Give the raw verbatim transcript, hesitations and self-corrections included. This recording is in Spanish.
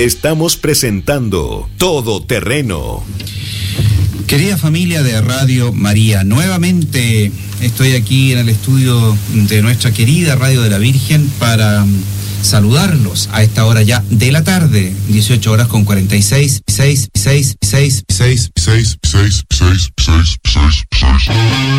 Estamos presentando Todo Terreno. Querida familia de Radio María, nuevamente estoy aquí en el estudio de nuestra querida Radio de la Virgen para saludarlos a esta hora ya de la tarde, dieciocho horas con cuarenta y seis, seis, seis, seis, seis, seis, seis, seis, seis, seis, seis, seis.